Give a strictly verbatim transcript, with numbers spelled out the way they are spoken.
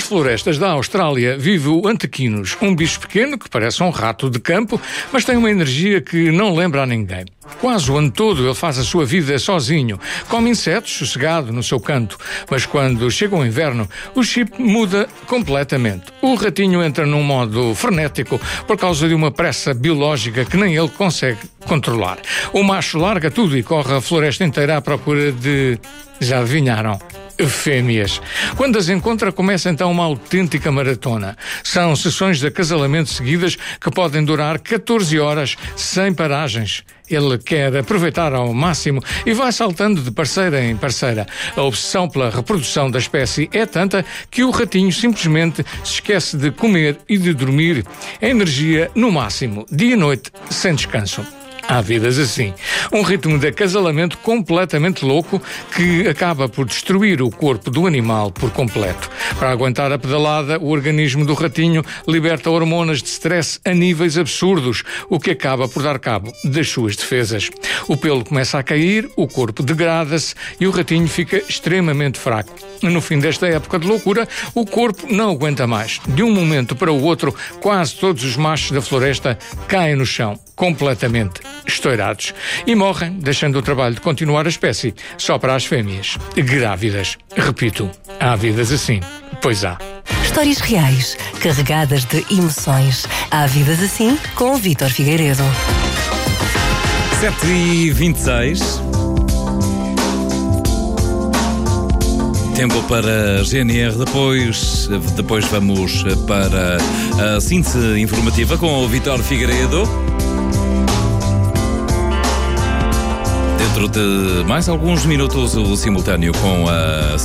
florestas da Austrália vive o antequinus, um bicho pequeno que parece um rato de campo, mas tem uma energia que não lembra a ninguém. Quase o ano todo ele faz a sua vida sozinho, come insetos sossegado no seu canto, mas quando chega o inverno, o chip muda completamente. O ratinho entra num modo frenético por causa de uma pressa biológica que nem ele consegue controlar. O macho larga tudo e corre a floresta inteira à procura de... já adivinharam? Fêmeas. Quando as encontra, começa então uma autêntica maratona. São sessões de acasalamento seguidas que podem durar catorze horas sem paragens. Ele quer aproveitar ao máximo e vai saltando de parceira em parceira. A obsessão pela reprodução da espécie é tanta que o ratinho simplesmente se esquece de comer e de dormir. A energia no máximo, dia e noite, sem descanso. Há vidas assim. Um ritmo de acasalamento completamente louco que acaba por destruir o corpo do animal por completo. Para aguentar a pedalada, o organismo do ratinho liberta hormonas de stress a níveis absurdos, o que acaba por dar cabo das suas defesas. O pelo começa a cair, o corpo degrada-se e o ratinho fica extremamente fraco. No fim desta época de loucura, o corpo não aguenta mais. De um momento para o outro, quase todos os machos da floresta caem no chão, completamente estourados, e morrem, deixando o trabalho de continuar a espécie só para as fêmeas grávidas. Repito, há vidas assim. Pois há. Histórias reais, carregadas de emoções. Há vidas assim com o Vítor Figueiredo. sete e vinte e seis. Tempo para G N R, depois, depois vamos para a síntese informativa com o Vítor Figueiredo. Dentro de mais alguns minutos, o simultâneo com a